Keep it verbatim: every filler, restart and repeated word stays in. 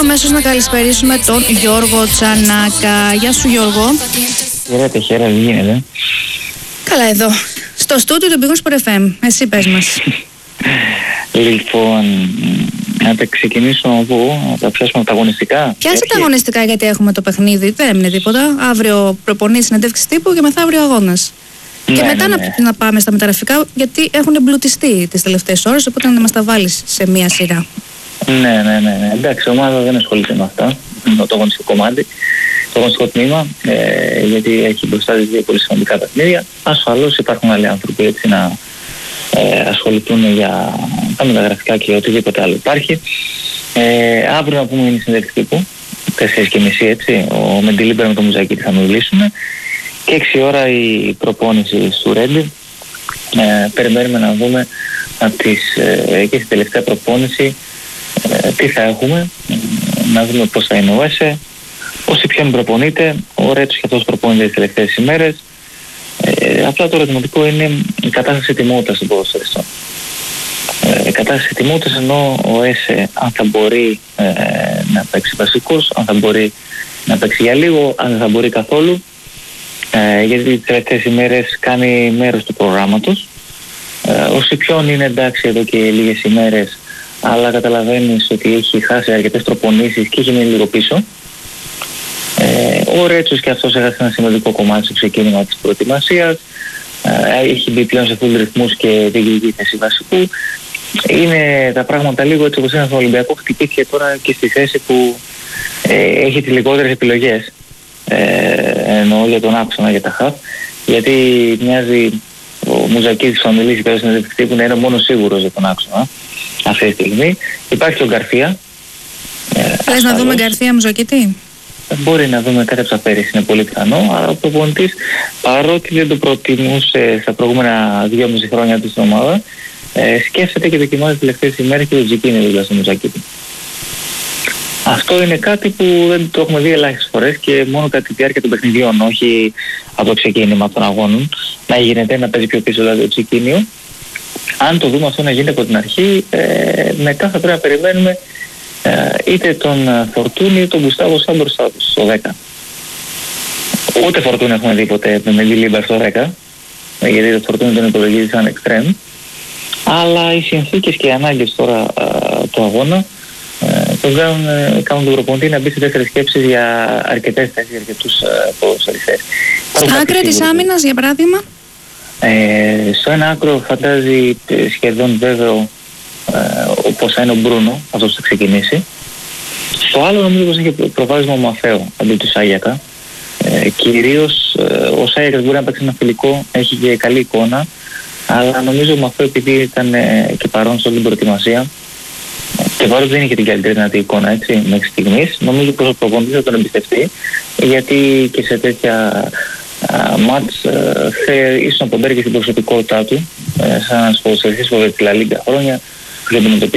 αμέσως να καλησπερίσουμε τον Γιώργο Τσανάκα. Γεια σου Γιώργο. Χαίρετε, χαίρετε, τι γίνεται? Καλά εδώ, στο στούντιο του Big Win Sport εφ εμ. Εσύ πες μας. Λοιπόν, να τα ξεκινήσουμε από πού, να τα πιάσουμε τα αγωνιστικά. Πιάσε τα αγωνιστικά γιατί έχουμε το παιχνίδι, δεν έμεινε τίποτα. Αύριο προπονείς, συνεντεύξεις τύπου και μεθαύριο αγώνας. Ναι, και μετά ναι, ναι. Να, να πάμε στα μεταγραφικά, γιατί έχουν εμπλουτιστεί τις τελευταίες ώρες, οπότε να μας τα βάλεις σε μία σειρά. Ναι, ναι, ναι, ναι. Εντάξει, η ομάδα δεν ασχολείται με αυτά, με το αγωνιστικό κομμάτι, το αγωνιστικό τμήμα, ε, γιατί έχει μπροστά τις δύο πολύ σημαντικά παιχνίδια. Ασφαλώς υπάρχουν άλλοι άνθρωποι έτσι να ε, ασχοληθούν για τα μεταγραφικά και οτιδήποτε άλλο υπάρχει. Ε, αύριο να πούμε είναι η συνέντευξη τύπου, τέσσερις και μισή έτσι, ο Μεντιλίμπερ με το Μουζακίτη θα μιλήσουμε. Και έξι ώρα η προπόνηση του Ρέντι. Ε, περιμένουμε να δούμε από τις, ε, και στην τελευταία προπόνηση ε, τι θα έχουμε, ε, να δούμε πώς θα είναι ο ΕΣΕ, όσοι ποιον προπονείται, ο Ρέτσος και αυτός προπονείται τις τελευταίες ημέρες. Ε, απλά το ερωτηματικό είναι η κατάσταση τιμότητας των ποδοσφαιριστών. Ε, η κατάσταση τιμότητας ενώ ο ΕΣΕ αν θα μπορεί ε, να παίξει βασικός, αν θα μπορεί να παίξει για λίγο, αν δεν θα μπορεί καθόλου. Ε, γιατί τις τελευταίες ημέρες κάνει μέρος του προγράμματος. Ε, ο Σιπιόν είναι εντάξει εδώ και λίγες ημέρες, αλλά καταλαβαίνεις ότι έχει χάσει αρκετές προπονήσεις και έχει μείνει λίγο πίσω. Ε, ο Ρέτσος και αυτός έχασε ένα σημαντικό κομμάτι στο ξεκίνημα της προετοιμασίας. Ε, έχει μπει πλέον σε full ρυθμούς και διεκδικεί θέση βασικού. Είναι τα πράγματα λίγο έτσι όπως είναι στον Ολυμπιακό, χτυπήθηκε τώρα και στη θέση που ε, έχει τις λιγότερες επιλογές. Ε, εννοώ για τον άξονα για τα χαφ, γιατί μοιάζει ο Μουζακίδης θα μιλήσει πέρα στην συνέντευξη που να είναι μόνο σίγουρος για τον άξονα αυτή τη στιγμή. Υπάρχει και ο Γκαρθία. Θες ε, να δούμε Γκαρθία Μουζακίτη? Μπορεί να δούμε κάτι από τα πέρυσι, είναι πολύ πιθανό, αλλά ο προπονητής παρότι δεν το προτιμούσε στα προηγούμενα δυόμιση χρόνια του στην ομάδα, ε, σκέφτεται και δοκιμάζει τις τελευταίες ημέρες και το Τζικίνι δηλαδή στο Μουζακίτη. Αυτό είναι κάτι που δεν το έχουμε δει ελάχιστες φορές και μόνο κατά τη διάρκεια των παιχνιδιών, όχι από το ξεκίνημα των αγώνων, να γίνεται να παίζει πιο πίσω δηλαδή το ξεκίνιο. Αν το δούμε αυτό να γίνεται από την αρχή, ε, μετά θα πρέπει να περιμένουμε ε, είτε τον Φορτούνι είτε τον Γκουστάβο Σάντορ στο δέκα. Ούτε Φορτούνι έχουμε δει ποτέ με Μεντιλίμπερ στο δέκα, γιατί το Φορτούνι τον υπολογίζει σαν εξτρέμ. Αλλά οι συνθήκες και οι ανάγκες τώρα ε, του αγώνα τον κάνουν, κάνουν τον προπονητή να μπει σε τέσσερις σκέψεις για αρκετές θέσεις, για αρκετούς ποδοσφαιριστές. Στα άκρα της άμυνας, για παράδειγμα. Ε, στο ένα άκρο φαντάζει σχεδόν βέβαιο ε, πως θα είναι ο Μπρούνο, αυτός θα ξεκινήσει. Στο άλλο νομίζω πως έχει προβάδισμα ο Μαφέο αντί του Σάγιακα. Ε, κυρίως ε, ο Σάγιακας μπορεί να παίξει ένα φιλικό, έχει και καλή εικόνα, αλλά νομίζω ο Μαφέο επειδή ήταν ε, και παρόν σε όλη την προετοιμασία, και παρότι δεν είχε την καλύτερη δυνατή εικόνα έτσι, μέχρι στιγμής, νομίζω πως ο προπονητής θα τον εμπιστευτεί, γιατί και σε τέτοια μάτς θέλει ίσως να ποντέρει και στην προσωπικότητά του, ε, σαν ένας ποδοσφαιριστής που έχει τη Λα Λίγκα χρόνια,